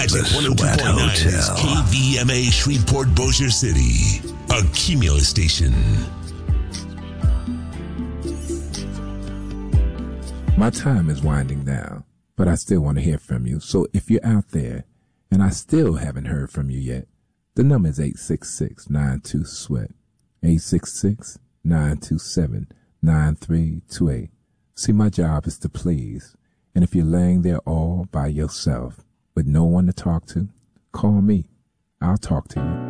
Magic 102.9 is KVMA Shreveport, Bossier City, a Cumulus station. My time is winding down, but I still want to hear from you. So if you're out there and I still haven't heard from you yet, the number is 866-92-SWEAT, 866-927-9328. See, my job is to please. And if you're laying there all by yourself with no one to talk to, call me. I'll talk to you.